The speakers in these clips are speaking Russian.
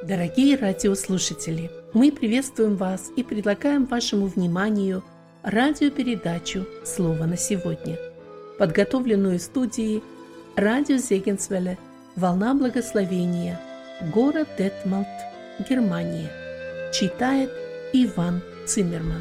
Дорогие радиослушатели, мы приветствуем вас и предлагаем вашему вниманию радиопередачу «Слово на сегодня», подготовленную студией радио Зегенсвелле «Волна благословения», город Детмалт, Германия. Читает Иван Циммерман.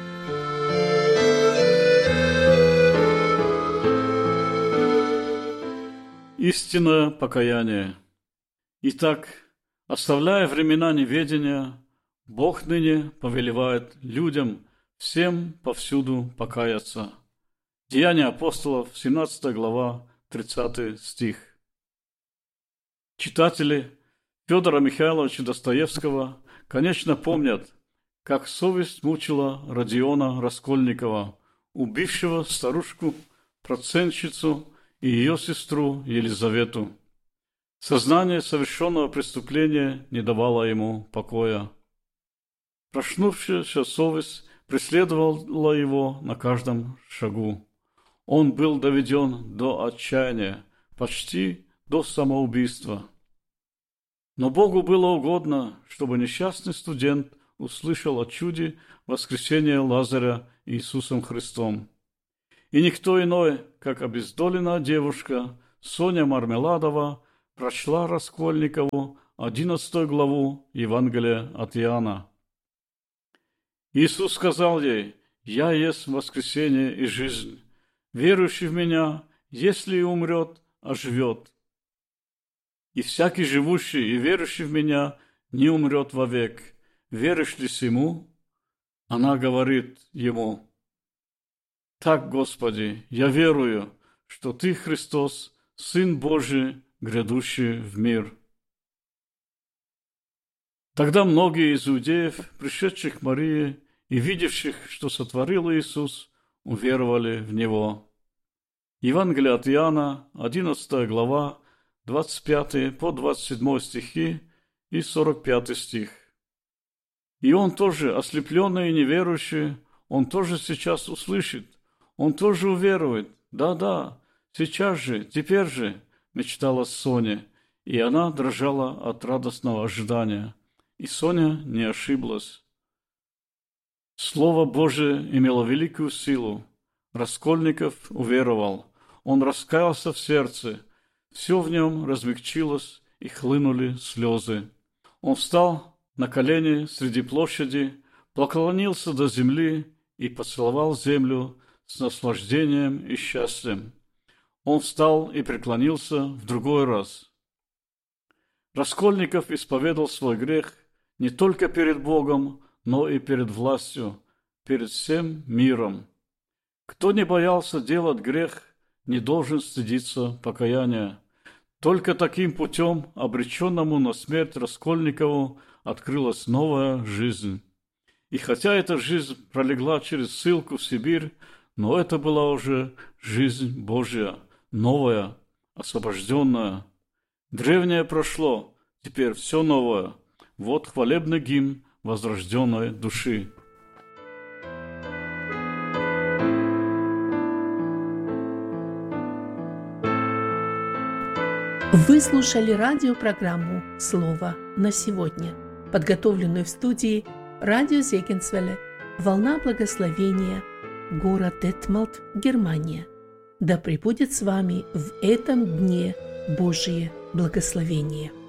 Истинное покаяние. Итак, оставляя времена неведения, Бог ныне повелевает людям всем повсюду покаяться. Деяния апостолов, 17 глава, 30 стих. Читатели Федора Михайловича Достоевского, конечно, помнят, как совесть мучила Родиона Раскольникова, убившего старушку-процентщицу и ее сестру Елизавету. Сознание совершенного преступления не давало ему покоя. Проснувшаяся совесть преследовала его на каждом шагу. Он был доведен до отчаяния, почти до самоубийства. Но Богу было угодно, чтобы несчастный студент услышал о чуде воскресения Лазаря Иисусом Христом. И никто иной, как обездоленная девушка Соня Мармеладова, прочла Раскольникову 11 главу Евангелия от Иоанна. Иисус сказал ей: «Я есть воскресение и жизнь. Верующий в Меня, если и умрет, оживет. И всякий живущий и верующий в Меня не умрет вовек. Веришь ли сему?» Она говорит ему: «Так, Господи, я верую, что Ты, Христос, Сын Божий, грядущий в мир». Тогда многие из иудеев, пришедших к Марии и видевших, что сотворил Иисус, уверовали в Него. Евангелие от Иоанна, 11 глава, 25 по 27 стихи и 45 стих. И он тоже, ослепленный и неверующий, он тоже сейчас услышит, он тоже уверует. Да, сейчас же, теперь же, мечтала Соня, и она дрожала от радостного ожидания. И Соня не ошиблась. Слово Божие имело великую силу. Раскольников уверовал. Он раскаялся в сердце. Все в нем размягчилось, и хлынули слезы. Он встал на колени среди площади, поклонился до земли и поцеловал землю с наслаждением и счастьем. Он встал и преклонился в другой раз. Раскольников исповедал свой грех не только перед Богом, но и перед властью, перед всем миром. Кто не боялся делать грех, не должен стыдиться покаяния. Только таким путем, обреченному на смерть Раскольникову, открылась новая жизнь. И хотя эта жизнь пролегла через ссылку в Сибирь, но это была уже жизнь Божья, новая, освобожденная. Древнее прошло, теперь все новое. Вот хвалебный гимн возрожденной души. Вы слушали радиопрограмму «Слово на сегодня», подготовленную в студии радио Зегенсвелле «Волна благословения», город Детмалт, Германия. Да пребудет с вами в этом дне Божие благословение.